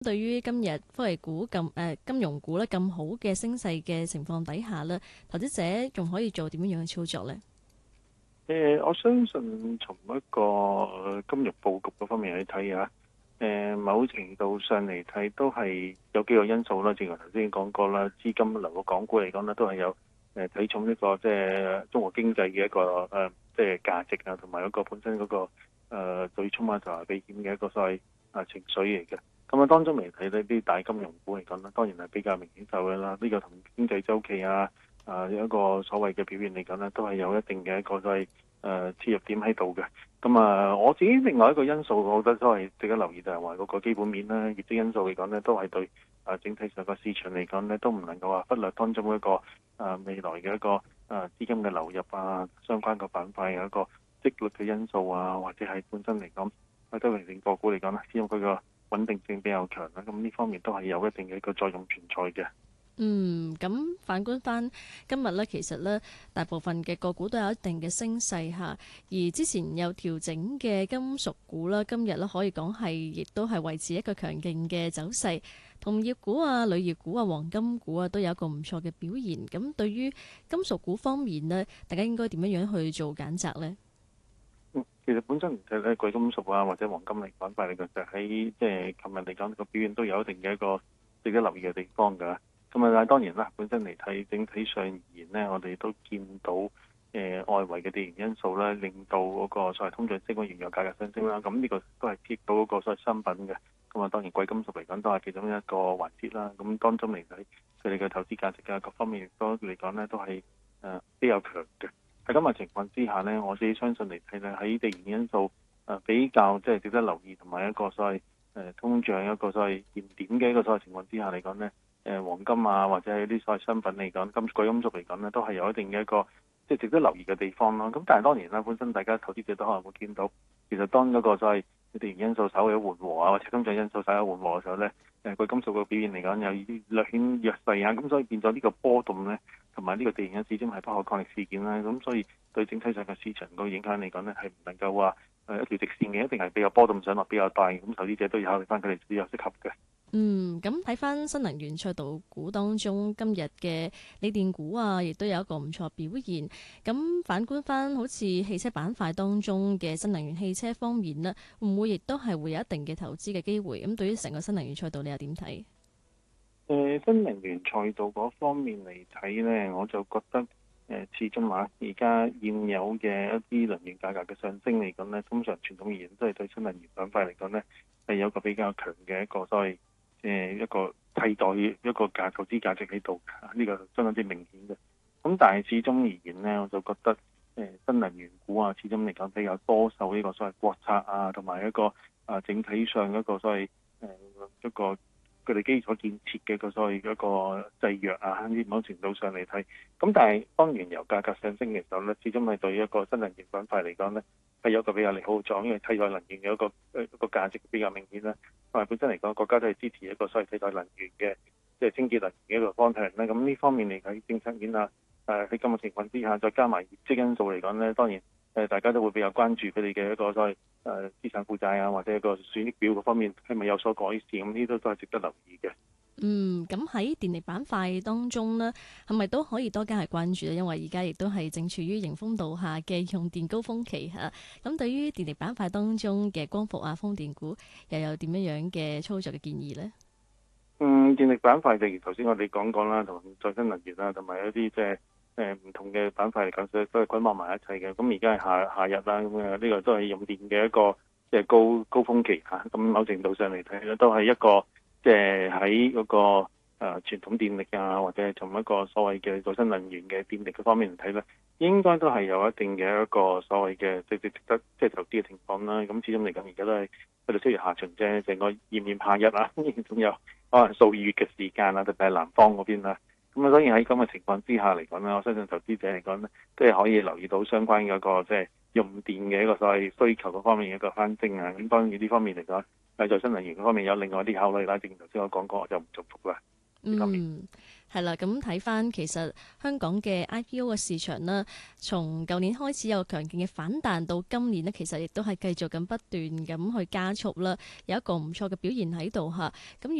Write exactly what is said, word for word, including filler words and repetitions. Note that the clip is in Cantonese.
對於今日科技股咁誒、呃、金融股咧咁好嘅升勢嘅情況底下咧，投資者仲可以做點樣樣嘅操作呢？ 誒、呃，我相信從一個金融佈局嗰方面去睇啊，誒、呃，某程度上嚟睇都係有幾個因素啦。正如頭先講過啦，資金流到港股嚟講咧，都係有誒睇、呃、重呢個即係中國經濟嘅一個誒、呃、即係價值啊，同埋一個本身嗰、那個誒、呃、對沖啊同埋避險嘅一個所謂啊情緒嚟嘅。咁啊，當中嚟睇呢啲大金融股嚟講咧，當然係比較明顯受嘅啦。呢、這個同經濟周期啊。啊，有一個所謂嘅表現嚟講咧，都係有一定嘅一個所謂誒切入點喺度嘅。咁啊，我自己另外一個因素，我覺得都係值得留意，就係話嗰個基本面啦、業績因素嚟講咧，都係對啊整體上個市場嚟講咧，都唔能夠話忽略當中一個啊未來嘅一個啊資金嘅流入啊，相關個板塊嘅一個積率嘅因素啊，或者係本身嚟講，喺多榮成個股嚟講咧，因為佢個穩定性比較強啦，咁呢方面都係有一定嘅一個作用存在嘅。 嗯，咁反觀翻今日咧，其實咧大部分嘅個股都有一定嘅升勢嚇，而之前有調整嘅金屬股啦，今日咧可以講係亦都係維持一個強勁嘅走勢，銅業股啊、鋁業股啊、黃金股啊都有一個唔錯嘅表現。咁對於金屬股方面呢，大家應該點樣樣去做揀擇呢？ 嗯，其實本身嚟睇咧，貴金屬啊或者黃金嚟板塊嚟講，就喺即係琴日嚟講個表現都有一定嘅一個值得留意嘅地方㗎。咁啊，但係當然啦，本身嚟睇整體上而言咧，我哋都見到誒、呃、外圍嘅地緣因素咧，令到嗰個所謂通脹升溫、原油價格上升啦。咁呢個都係貼到嗰個所謂商品嘅。咁啊，當然貴金屬嚟講都係其中一個環節啦。咁當中嚟睇佢哋嘅投資價值啊各方面都嚟講咧都係誒、呃、比較強嘅。喺咁嘅情況之下呢，我自己相信嚟睇咧，喺地緣因素誒比較即係值得留意，同埋一個所謂誒通脹一個所謂燃點嘅一個所謂情況之下嚟講呢，誒黃金啊或者係啲所謂商品嚟講，金貴金屬嚟講呢，都係有一定嘅一個即係值得留意嘅地方咯。咁但係當然啦，本身大家投資者都可能會見到，其實當嗰個所謂地緣因素稍微緩和啊，或者通脹因素稍微緩和嘅時候呢，誒貴金屬嘅表現嚟講有啲略顯弱勢啊，咁所以變咗呢個波動呢。同埋呢個地緣始終係不可抗力事件啦，咁所以對整體上嘅市場個影響嚟講呢，係唔能夠話誒一條直線嘅，一定係比較波動上落比較大，咁投資者都要考慮翻佢哋比較適合嘅。 嗯，咁睇翻新能源賽道股當中，今日嘅鋰電股啊，亦都有一個唔錯表現。咁反觀翻好似汽車板塊當中嘅新能源汽車方面呢，會唔會亦都係會有一定嘅投資嘅機會？咁對於成個新能源賽道，你又點睇？ 誒新能源賽道嗰方面嚟睇呢，我就覺得誒、呃、始終話而家現有嘅一啲能源價格嘅上升嚟講呢，通常傳統而言都係對新能源板塊嚟講呢，係有一個比較強嘅一個所謂誒、呃、一個替代一個價投資價值喺度，呢、這個相當之明顯嘅。咁但係始終而言呢，我就覺得誒、呃、新能源股啊，始終嚟講比較多受呢個所謂國策啊，同埋一個啊整體上一個所謂誒、呃、一個。佢哋基礎建設嘅個所謂一個制約啊，喺某程度上嚟睇，咁但係當原油價格上升嘅時候咧，始終係對一個新能源板塊嚟講咧，係有一個比較利好嘅作用，因為替代能源嘅一個一個價值比較明顯啦。同埋本身嚟講，國家都係支持一個所謂替代能源嘅，即係清潔能源嘅一個方向咧。咁呢方面嚟睇，政策面啊，誒喺咁嘅情況之下，再加埋業績因素嚟講咧，當然誒大家都會比較關注佢哋嘅一個所謂誒資產負債啊，或者一個損益表嗰方面係咪有所改善？咁呢啲都係值得留意嘅。 嗯，咁喺電力板塊當中呢，係咪都可以多加係關注咧？因為而家亦都係正處於迎風倒下嘅用電高峰期嚇。咁對於電力板塊當中嘅光伏啊、風電股，又有點樣樣嘅操作嘅建議呢？ 嗯，電力板塊正如頭先我哋講過啦，同再生能源啦，同埋一啲即係誒唔同嘅板塊嚟講，都都係捆綁埋一齊嘅。咁而家係夏夏日啦，咁啊呢個都係用電嘅一個即係高高峰期嚇。咁某程度上嚟睇咧，都係一個即係喺嗰個誒、呃、傳統電力啊，或者係從一個所謂嘅再生能源嘅電力嘅方面嚟睇咧，應該都係有一定嘅一個所謂嘅值值值得即係投資嘅情況啦。咁始終嚟講，而家都係去到七月下旬啫，成個炎炎夏日啊，仲有可能數月嘅時間啦，特別係南方嗰邊啦。咁啊，當然喺咁嘅情況之下嚟講咧，我相信投資者嚟講咧，都係可以留意到相關嘅一個即係用電嘅一個所謂需求嗰方面嘅一個翻升啊。咁當然呢方面嚟講，喺再生能源嗰方面有另外一啲考慮啦。正如頭先我講過，我就唔重複啦。呢方面。 嗯， 係啦，咁睇翻其實香港嘅 I P O 嘅市場啦，從舊年開始有強勁嘅反彈，到今年呢，其實亦都係繼續咁不斷咁去加速啦，有一個唔錯嘅表現喺度嚇。咁